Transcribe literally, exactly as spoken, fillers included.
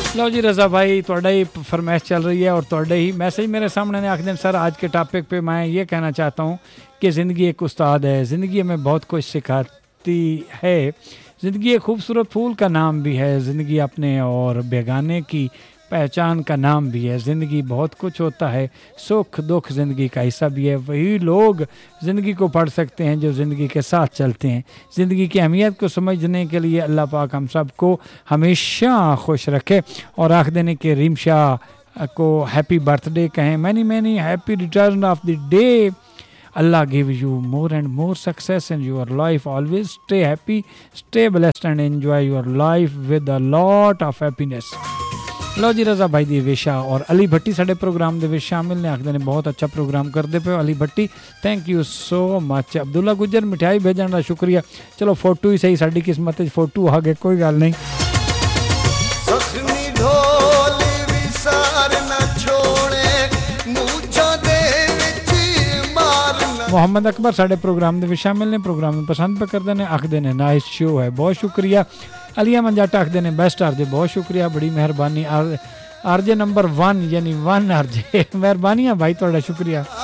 लो जी रज़ा भाई तुहाडा ही फरमाइश चल रही है और तुहाडे ही मैसेज मेरे सामने ने आखिर सर आज के टॉपिक पे मैं ये कहना चाहता हूँ कि ज़िंदगी एक उस्ताद है, ज़िंदगी हमें बहुत कुछ सिखाती है। ज़िंदगी एक खूबसूरत फूल का नाम भी है, ज़िंदगी अपने और बेगाने की पहचान का नाम भी है। ज़िंदगी बहुत कुछ होता है, सुख दुख ज़िंदगी का हिस्सा भी है। वही लोग ज़िंदगी को पढ़ सकते हैं जो ज़िंदगी के साथ चलते हैं। ज़िंदगी की अहमियत को समझने के लिए अल्लाह पाक हम सब को हमेशा खुश रखे। और आख देने के रिमशा को हैप्पी बर्थडे कहें, many many happy return of the day. Allah give you more and more success in your life. Always stay happy, stay blessed and enjoy your life with a lot of happiness. लो जी रज़ा भाई दी विशा और अली भट्टी साडे programme दे विच शामिल ने, आखदे ने बहुत अच्छा प्रोग्राम करदे पे अली भट्टी, thank you so much. Abdullah गुजर मिठाई भेजण दा शुक्रिया। चलो फोटो ही सही, साडी किस्मत च फोटो आ गए, कोई गल नहीं। मोहम्मद अकबर साडे प्रोग्राम दे विच शामिल ने, प्रोग्राम में पसंद पे करदे ने, आखदे ने नाइस शो है, बहुत शुक्रिया। अलिया मंजाट आखदे ने बेस्ट आरजे, बहुत शुक्रिया, बड़ी मेहरबानी। आर आरजे नंबर वन यानी वन आरजे, मेहरबानी है भाई, थोड़ा शुक्रिया।